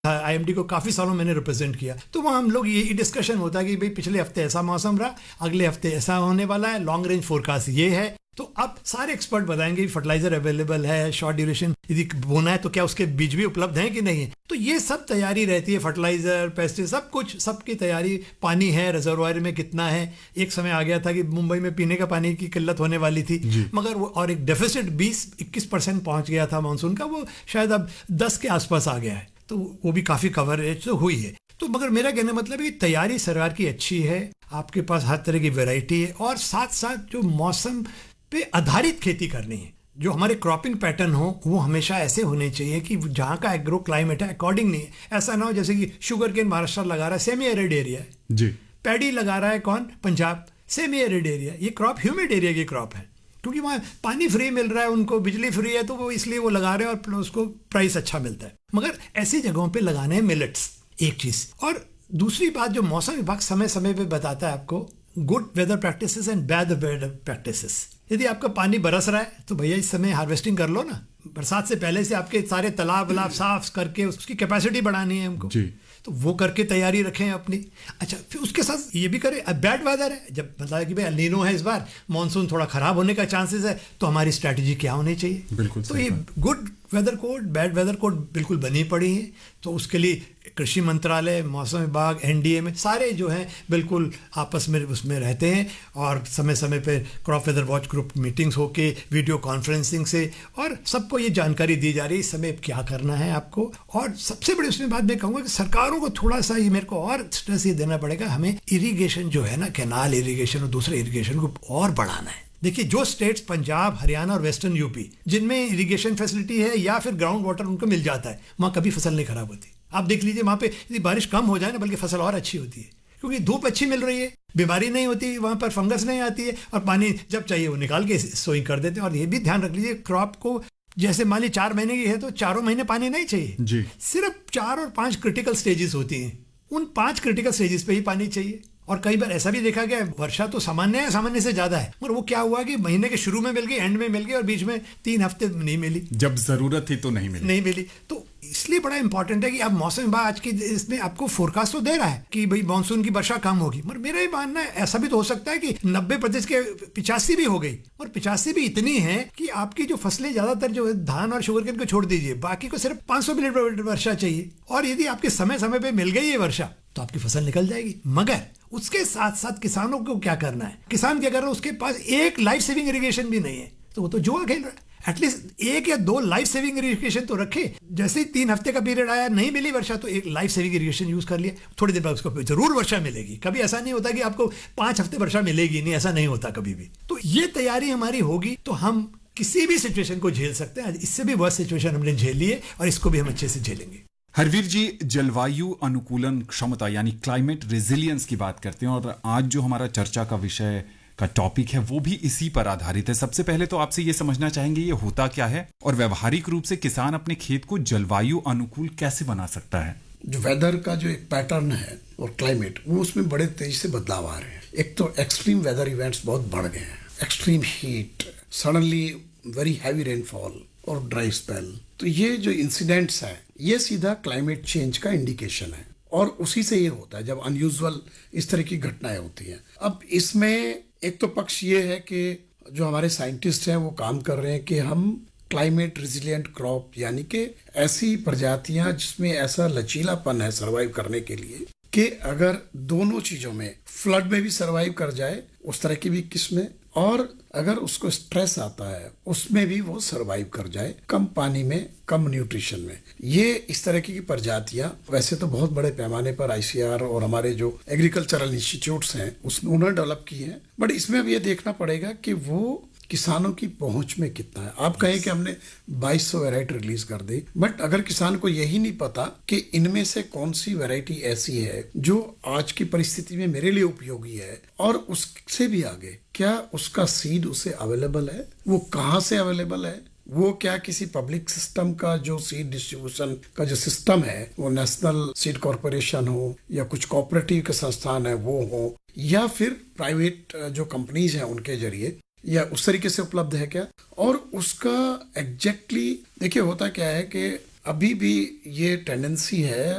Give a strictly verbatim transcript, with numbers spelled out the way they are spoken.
IMD को काफ़ी सालों मैंने रिप्रेजेंट किया, तो वहाँ हम लोग ये डिस्कशन होता है कि भाई पिछले हफ्ते ऐसा मौसम रहा, अगले हफ्ते ऐसा होने वाला है, लॉन्ग रेंज फोरकास्ट ये है। तो अब सारे एक्सपर्ट बताएंगे फर्टिलाइजर अवेलेबल है, शॉर्ट ड्यूरेशन यदि बोना है तो क्या उसके बीज भी उपलब्ध हैं कि नहीं है। तो ये सब तैयारी रहती है, फर्टिलाइजर, पेस्टिसाइड, सब कुछ, सबकी तैयारी। पानी है रिजर्वायर में कितना है, एक समय आ गया था कि मुंबई में पीने का पानी की किल्लत होने वाली थी, मगर वो और एक डेफिसिट बीस इक्कीस परसेंट पहुंच गया था मानसून का, वो शायद अब दस के आसपास आ गया है, तो वो भी काफ़ी कवरेज तो हुई है। तो मगर मेरा कहने मतलब है कि तैयारी सरकार की अच्छी है, आपके पास हर तरह की वैरायटी है, और साथ साथ जो मौसम पे आधारित खेती करनी है, जो हमारे क्रॉपिंग पैटर्न हो वो हमेशा ऐसे होने चाहिए कि जहाँ का एग्रो क्लाइमेट है अकॉर्डिंग नहीं है। ऐसा ना हो जैसे कि शुगर केन महाराष्ट्र लगा रहा है, सेमी एरिड एरिया है जी, पैडी लगा रहा है कौन, पंजाब, सेमी एरिड एरिया, ये क्रॉप ह्यूमिड एरिया की क्रॉप है, क्योंकि वहाँ पानी फ्री मिल रहा है, उनको बिजली फ्री है, तो वो इसलिए वो लगा रहे हैं और उसको प्राइस अच्छा मिलता है। मगर ऐसी जगहों पे लगाने हैं मिलेट्स, एक चीज़। और दूसरी बात जो मौसम विभाग समय समय पे बताता है आपको, good weather practices and bad weather practices. यदि आपका पानी बरस रहा है तो भैया इस समय हार्वेस्टिंग कर लो ना, बरसात से पहले से आपके सारे तालाब वलाब साफ करके उसकी कैपेसिटी बढ़ानी है हमको जी, तो वो करके तैयारी रखें अपनी। अच्छा, फिर उसके साथ ये भी करें, अब बैड वेदर है, जब मतलब कि भाई एल-नीनो है इस बार, मानसून थोड़ा खराब होने का चांसेस है, तो हमारी स्ट्रैटेजी क्या होनी चाहिए। बिल्कुल, तो ये good weather code, bad weather code बिल्कुल बनी पड़ी है। तो उसके लिए कृषि मंत्रालय, मौसम विभाग, एनडीए में सारे जो हैं बिल्कुल आपस में उसमें रहते हैं, और समय समय पे crop weather watch group meetings होके वीडियो कॉन्फ्रेंसिंग से, और सबको ये जानकारी दी जा रही है इस समय क्या करना है आपको। और सबसे बड़ी उसमें बात मैं कहूँगा कि सरकारों को थोड़ा सा ये मेरे को और स्ट्रेस ये देना पड़ेगा, हमें इरीगेशन जो है ना, कैनाल इरीगेशन और दूसरे इरीगेशन को और बढ़ाना है। देखिए, जो स्टेट्स पंजाब, हरियाणा और वेस्टर्न यूपी जिनमें इरिगेशन फैसिलिटी है या फिर ग्राउंड वाटर उनको मिल जाता है, वहाँ कभी फसल नहीं खराब होती। आप देख लीजिए, वहाँ पे यदि बारिश कम हो जाए ना, बल्कि फसल और अच्छी होती है, क्योंकि धूप अच्छी मिल रही है, बीमारी नहीं होती, वहाँ पर फंगस नहीं आती है, और पानी जब चाहिए वो निकाल के सोइंग कर देते हैं। और ये भी ध्यान रख लीजिए, क्रॉप को जैसे मान ली चार महीने की है तो चारों महीने पानी नहीं चाहिए जी, सिर्फ चार और पांच क्रिटिकल स्टेजेस होती हैं, उन पांच क्रिटिकल स्टेजेस पे ही पानी चाहिए। और कई बार ऐसा भी देखा गया, वर्षा तो सामान्य है, सामान्य से ज्यादा है, मगर वो क्या हुआ कि महीने के शुरू में मिल गई, एंड में मिल गई, और बीच में तीन हफ्ते नहीं मिली, जब जरूरत थी तो नहीं मिली नहीं मिली तो इसलिए बड़ा इंपॉर्टेंट है कि अब मौसम विभाग आज की इसमें आपको फोरकास्ट तो दे रहा है कि भाई मानसून की वर्षा कम होगी, मगर मेरा ये मानना है ऐसा भी तो हो सकता है कि नब्बे प्रतिशत के पिचासी भी हो गई, और पिचासी भी इतनी है कि आपकी जो फसलें ज्यादातर जो धान और शुगर केन को छोड़ दीजिए, बाकी को सिर्फ पांच सौ मिलीमीटर वर्षा चाहिए, और यदि आपके समय समय पे मिल गई ये वर्षा तो आपकी फसल निकल जाएगी। मगर उसके साथ साथ किसानों को क्या करना है, किसान क्या कर रहा है, उसके पास एक लाइफ सेविंग इरिगेशन भी नहीं है, तो वो तो जुआ खेल रहा है। एटलीस्ट एक या दो लाइफ सेविंग इरिगेशन तो रखे, जैसे ही तीन हफ्ते का पीरियड आया, नहीं मिली वर्षा, तो एक लाइफ सेविंग इरिगेशन यूज कर लिया, थोड़ी देर बाद उसको जरूर वर्षा मिलेगी। कभी ऐसा नहीं होता कि आपको पांच हफ्ते वर्षा मिलेगी नहीं, ऐसा नहीं होता कभी भी। तो ये तैयारी हमारी होगी तो हम किसी भी सिचुएशन को झेल सकते हैं। इससे भी वर्स्ट सिचुएशन हमने झेल ली है, और इसको भी हम अच्छे से झेलेंगे। हरवीर जी, जलवायु अनुकूलन क्षमता यानी क्लाइमेट रेजिलियंस की बात करते हैं, और आज जो हमारा चर्चा का विषय का टॉपिक है वो भी इसी पर आधारित है। सबसे पहले तो आपसे ये समझना चाहेंगे ये होता क्या है, और व्यवहारिक रूप से किसान अपने खेत को जलवायु अनुकूल कैसे बना सकता है। जो वेदर का जो एक पैटर्न है और क्लाइमेट, वो उसमें बड़े तेजी से बदलाव आ रहे हैं। एक तो एक्सट्रीम वेदर इवेंट्स बहुत बढ़ गए हैं, extreme heat, suddenly very heavy rainfall और ड्राई स्पेल। तो ये जो इंसिडेंट्स हैं ये सीधा क्लाइमेट चेंज का इंडिकेशन है, और उसी से ये होता है जब अनयूजुअल इस तरह की घटनाएं होती हैं। अब इसमें एक तो पक्ष ये है कि जो हमारे साइंटिस्ट हैं वो काम कर रहे हैं कि हम क्लाइमेट रेजिलिएंट क्रॉप, यानी कि ऐसी प्रजातियां जिसमें ऐसा लचीलापन है सरवाइव करने के लिए कि अगर दोनों चीजों में, फ्लड में भी सरवाइव कर जाए, उस तरह की भी किस्में, और अगर उसको स्ट्रेस आता है उसमें भी वो सरवाइव कर जाए, कम पानी में, कम न्यूट्रिशन में। ये इस तरह की प्रजातियां वैसे तो बहुत बड़े पैमाने पर आईसीआर और हमारे जो एग्रीकल्चरल इंस्टीट्यूट्स हैं उसमें उन्होंने डेवलप की हैं, बट इसमें अब ये देखना पड़ेगा कि वो किसानों की पहुंच में कितना है। आप कहें कि हमने बाईस सौ वैरायटी रिलीज कर दी, बट अगर किसान को यही नहीं पता कि इनमें से कौन सी वैरायटी ऐसी है जो आज की परिस्थिति में मेरे लिए उपयोगी है, और उससे भी आगे क्या उसका सीड उसे अवेलेबल है, वो कहाँ से अवेलेबल है, वो क्या किसी पब्लिक सिस्टम का जो सीड डिस्ट्रीब्यूशन का जो सिस्टम है, वो नेशनल सीड कॉर्पोरेशन हो या कुछ कोऑपरेटिव के संस्थान है वो हो, या फिर प्राइवेट जो कंपनीज हैं उनके जरिए, या उस तरीके से उपलब्ध है क्या। और उसका एग्जैक्टली देखिए होता क्या है कि अभी भी ये टेंडेंसी है